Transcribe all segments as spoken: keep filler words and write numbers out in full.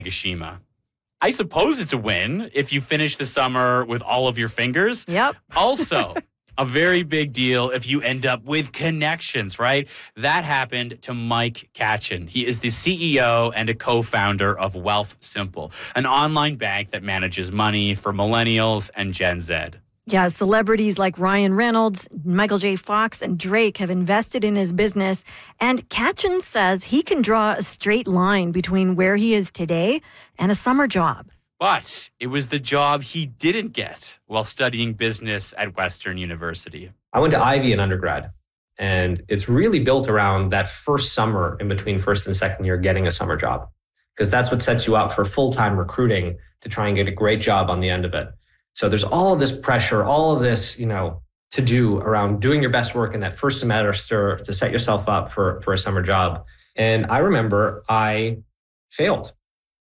Nagashima. I suppose it's a win if you finish the summer with all of your fingers. Yep. Also, a very big deal if you end up with connections, right? That happened to Mike Katchen. He is the C E O and a co-founder of Wealthsimple, an online bank that manages money for millennials and Gen Z. Yeah, celebrities like Ryan Reynolds, Michael J. Fox, and Drake have invested in his business. And Katchen says he can draw a straight line between where he is today and a summer job. But it was the job he didn't get while studying business at Western University. I went to Ivy in undergrad, and it's really built around that first summer in between first and second year getting a summer job, because that's what sets you up for full-time recruiting to try and get a great job on the end of it. So there's all of this pressure, all of this, you know, to do around doing your best work in that first semester to set yourself up for, for a summer job. And I remember I failed.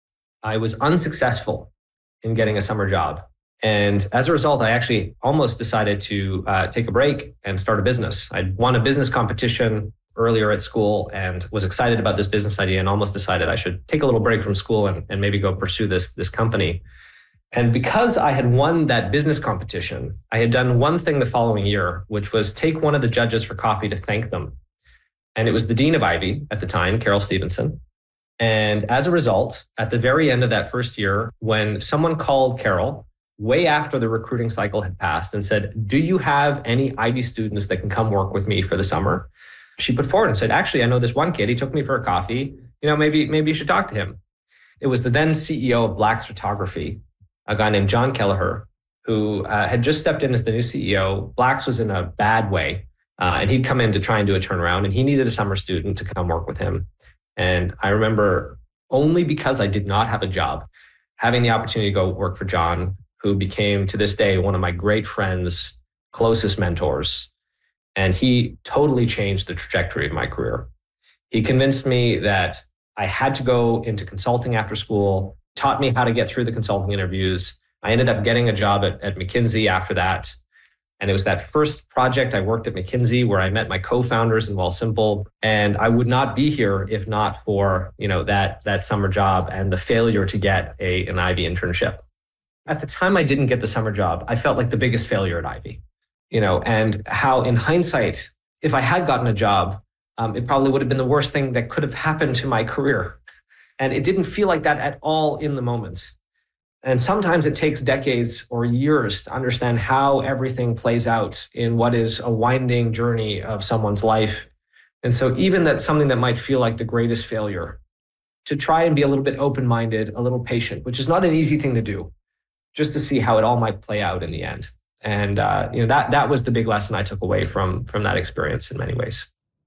I was unsuccessful in getting a summer job. And as a result, I actually almost decided to uh, take a break and start a business. I'd won a business competition earlier at school and was excited about this business idea and almost decided I should take a little break from school and, and maybe go pursue this, this company. And because I had won that business competition, I had done one thing the following year, which was take one of the judges for coffee to thank them. And it was the dean of Ivy at the time, Carol Stevenson. And as a result, at the very end of that first year, when someone called Carol way after the recruiting cycle had passed and said, do you have any Ivy students that can come work with me for the summer? She put forward and said, actually, I know this one kid. He took me for a coffee. You know, maybe, maybe you should talk to him. It was the then C E O of Black's Photography, a guy named John Kelleher, who uh, had just stepped in as the new C E O. Black's was in a bad way, uh, and he'd come in to try and do a turnaround, and he needed a summer student to come work with him. And I remember, only because I did not have a job, having the opportunity to go work for John, who became, to this day, one of my great friends, closest mentors. And he totally changed the trajectory of my career. He convinced me that I had to go into consulting after school, taught me how to get through the consulting interviews. I ended up getting a job at, at McKinsey after that. And it was that first project I worked at McKinsey where I met my co-founders in Wealthsimple. And I would not be here if not for, you know, that, that summer job and the failure to get a, an Ivy internship. At the time I didn't get the summer job, I felt like the biggest failure at Ivy, you know, and how in hindsight, if I had gotten a job, um, it probably would have been the worst thing that could have happened to my career. And it didn't feel like that at all in the moment. And sometimes it takes decades or years to understand how everything plays out in what is a winding journey of someone's life. And so even that's something that might feel like the greatest failure, to try and be a little bit open-minded, a little patient, which is not an easy thing to do, just to see how it all might play out in the end. And uh, you know that that was the big lesson I took away from, from that experience in many ways.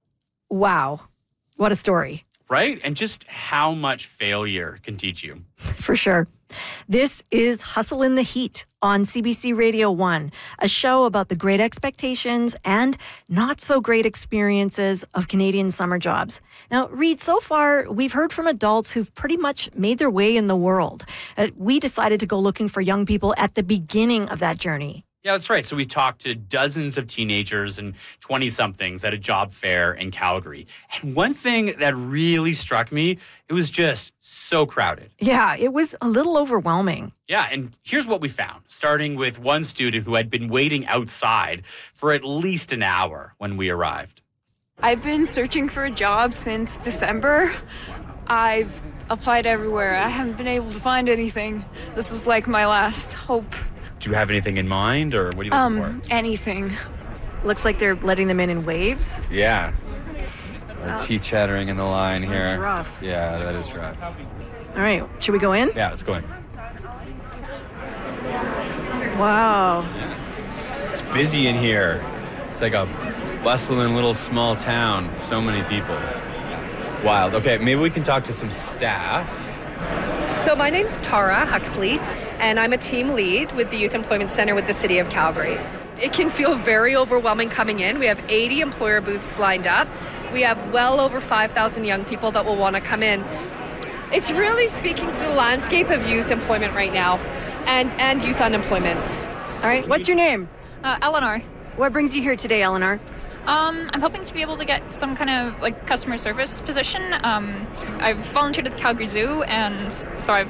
Wow. What a story. Right? And just how much failure can teach you. For sure. This is Hustle in the Heat on C B C Radio one, a show about the great expectations and not so great experiences of Canadian summer jobs. Now, Reed, so far, we've heard from adults who've pretty much made their way in the world. Uh, we decided to go looking for young people at the beginning of that journey. Yeah, that's right. So we talked to dozens of teenagers and twenty-somethings at a job fair in Calgary. And one thing that really struck me, it was just so crowded. Yeah, it was a little overwhelming. Yeah, and here's what we found, starting with one student who had been waiting outside for at least an hour when we arrived. I've been searching for a job since December. I've applied everywhere. I haven't been able to find anything. This was like my last hope. Do you have anything in mind, or what are you looking um, for? Anything. Looks like they're letting them in in waves. Yeah. Our tea chattering in the line here. That's rough. Yeah, that is rough. All right, should we go in? Yeah, let's go in. Wow. Yeah. It's busy in here. It's like a bustling little small town. So many people. Wild. Okay, maybe we can talk to some staff. So my name's Tara Huxley, and I'm a team lead with the Youth Employment Center with the City of Calgary. It can feel very overwhelming coming in. We have eighty employer booths lined up. We have well over five thousand young people that will want to come in. It's really speaking to the landscape of youth employment right now and, and youth unemployment. All right, what's your name? Uh, Eleanor. What brings you here today, Eleanor? Um, I'm hoping to be able to get some kind of like customer service position. Um, I've volunteered at the Calgary Zoo, and so I've